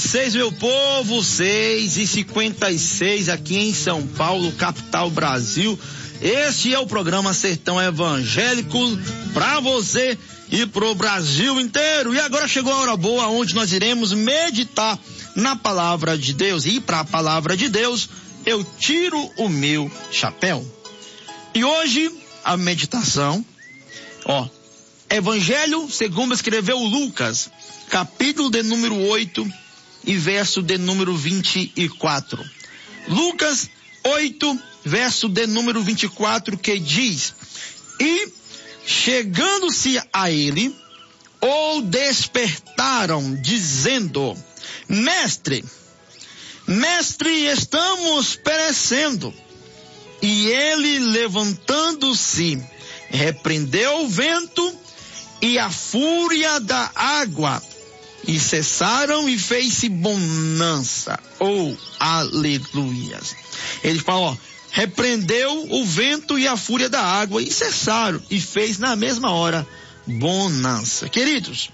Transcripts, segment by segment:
6, meu povo, 6h56 aqui em São Paulo, capital Brasil. Este é o programa Sertão Evangélico para você e pro Brasil inteiro. E agora chegou a hora boa onde nós iremos meditar na palavra de Deus. E para a palavra de Deus, eu tiro o meu chapéu. E hoje a meditação, Evangelho segundo escreveu Lucas, capítulo de número 8 e verso de número 24. Lucas 8, verso de número 24, que diz: E chegando-se a ele, o despertaram, dizendo: Mestre, estamos perecendo. E ele, levantando-se, repreendeu o vento e a fúria da água, e cessaram, e fez-se bonança. Aleluias. Ele fala, repreendeu o vento e a fúria da água, e cessaram, e fez na mesma hora bonança. Queridos,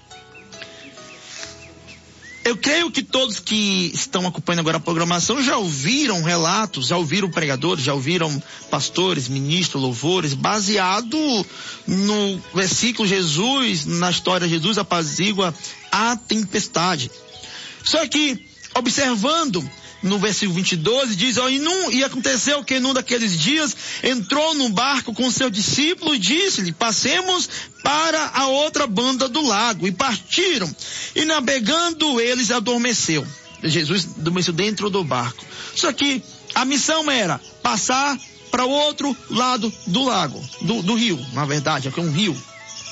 eu creio que todos que estão acompanhando agora a programação já ouviram relatos, já ouviram pregadores, já ouviram pastores, ministros, louvores, baseado no versículo Jesus, na história de Jesus apazigua a tempestade. Só que, observando no versículo 22, diz, e aconteceu que num daqueles dias entrou num barco com seu discípulo e disse-lhe, passemos para a outra banda do lago. E partiram, e navegando eles adormeceu. Jesus adormeceu dentro do barco. Só que a missão era passar para o outro lado do lago, do rio, na verdade, é um rio.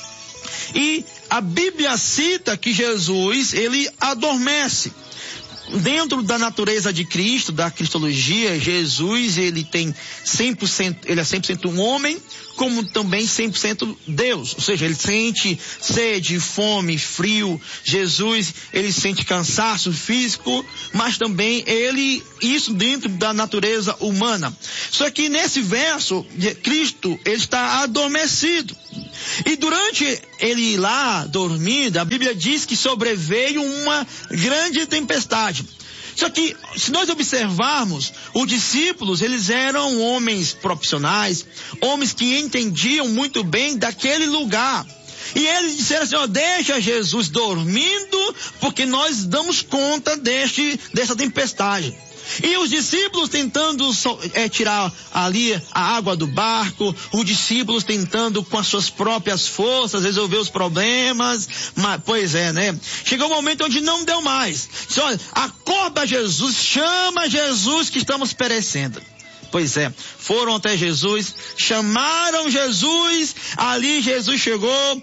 E a Bíblia cita que Jesus, ele adormece. Dentro da natureza de Cristo, da cristologia, Jesus, ele tem 100%, ele é 100% um homem, como também 100% Deus. Ou seja, ele sente sede, fome, frio. Jesus, ele sente cansaço físico, mas também isso dentro da natureza humana. Só que nesse verso, Cristo, ele está adormecido. E durante ele lá dormindo, a Bíblia diz que sobreveio uma grande tempestade. Só que, se nós observarmos, os discípulos, eles eram homens profissionais, homens que entendiam muito bem daquele lugar. E eles disseram assim, deixa Jesus dormindo, porque nós damos conta dessa tempestade. E os discípulos tentando tirar ali a água do barco, os discípulos tentando com as suas próprias forças resolver os problemas, mas, pois é, né? Chegou um momento onde não deu mais. Disse, acorda Jesus, chama Jesus que estamos perecendo. Pois é, foram até Jesus, chamaram Jesus, ali Jesus chegou,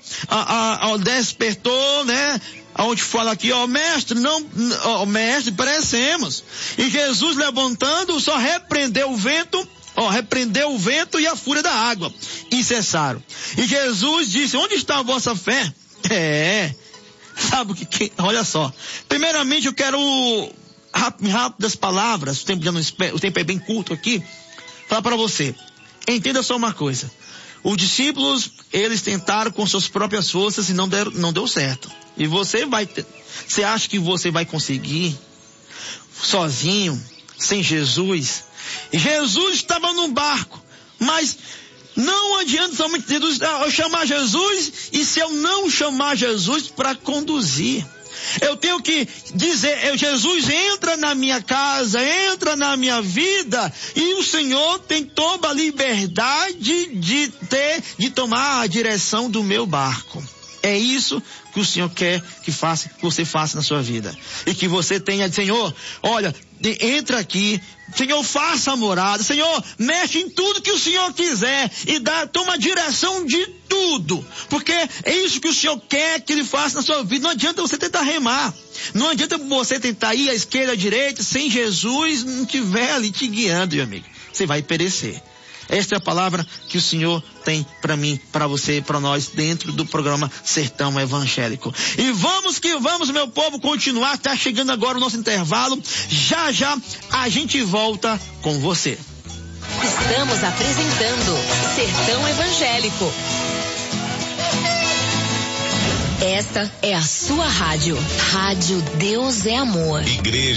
despertou, né? Onde fala aqui, mestre, mestre, perecemos. E Jesus levantando, só repreendeu o vento, e a fúria da água, e cessaram. E Jesus disse, onde está a vossa fé? Sabe o que, olha só. Primeiramente eu quero, rápidas palavras, o tempo é bem curto aqui, falar para você. Entenda só uma coisa. Os discípulos, eles tentaram com suas próprias forças e não deu certo. E você acha que você vai conseguir sozinho, sem Jesus? Jesus estava no barco, mas não adianta somente eu chamar Jesus, e se eu não chamar Jesus para conduzir, eu tenho que dizer, Jesus entra na minha casa, entra na minha vida, e o Senhor tem toda a liberdade de tomar a direção do meu barco. É isso que o Senhor quer que você faça na sua vida. E que você tenha, Senhor, olha, entra aqui, Senhor, faça a morada, Senhor, mexe em tudo que o Senhor quiser e toma a direção de tudo. Porque é isso que o Senhor quer que Ele faça na sua vida. Não adianta você tentar remar. Não adianta você tentar ir à esquerda, à direita, sem Jesus não estiver ali te guiando, meu amigo. Você vai perecer. Esta é a palavra que o Senhor tem para mim, para você, para nós, dentro do programa Sertão Evangélico. E vamos que vamos, meu povo, continuar. Está chegando agora o nosso intervalo. Já a gente volta com você. Estamos apresentando Sertão Evangélico. Esta é a sua rádio. Rádio Deus é Amor. Igreja